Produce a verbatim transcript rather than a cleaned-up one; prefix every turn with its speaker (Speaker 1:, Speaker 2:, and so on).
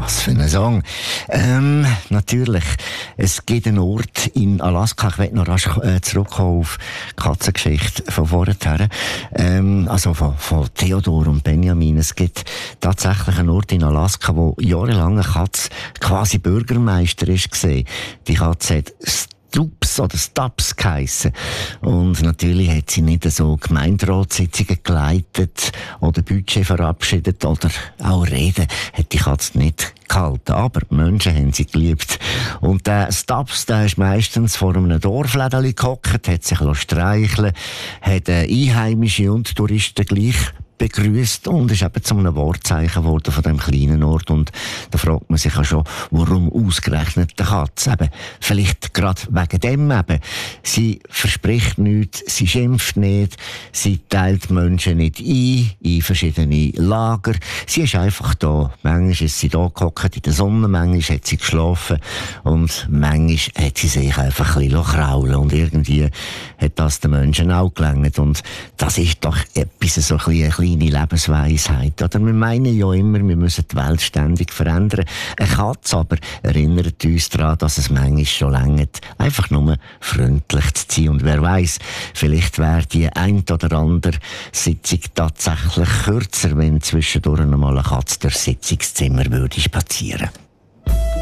Speaker 1: Was für ein Song. Ähm, natürlich, es gibt einen Ort in Alaska, ich will noch rasch äh, zurückkommen auf die Katzengeschichte von vorher, ähm, also von, von Theodor und Benjamin. Es gibt tatsächlich einen Ort in Alaska, wo jahrelang eine Katze quasi Bürgermeister ist gesehen. Die Katze hat Stups oder Stups geheissen. Und natürlich hat sie nicht so Gemeinderatssitzungen geleitet oder Budget verabschiedet oder auch Reden hat die Katze nicht gehalten. Aber die Menschen haben sie geliebt. Und der Stups, der ist meistens vor einem Dorflädeli gehockt, hat sich streicheln lassen, hat Einheimische und Touristen gleich begrüßt und ist eben zu einem Wortzeichen geworden von diesem kleinen Ort. Und da fragt man sich ja schon, warum ausgerechnet der Katze? Eben, vielleicht gerade wegen dem eben. Sie verspricht nichts, sie schimpft nicht, sie teilt Menschen nicht ein, in verschiedene Lager. Sie ist einfach da. Manchmal ist sie da gehockt in der Sonne, manchmal hat sie geschlafen und manchmal hat sie sich einfach ein bisschen kraulen. Und irgendwie hat das den Menschen auch gelangt. Und das ist doch etwas, so ein bisschen kleine Lebensweisheit. Oder wir meinen ja immer, wir müssen die Welt ständig verändern. Eine Katze aber erinnert uns daran, dass es manchmal schon reicht, einfach nur freundlich zu sein. Und wer weiss, vielleicht wäre die ein oder andere Sitzung tatsächlich kürzer, wenn zwischendurch einmal eine Katze durchs Sitzungszimmer würde spazieren.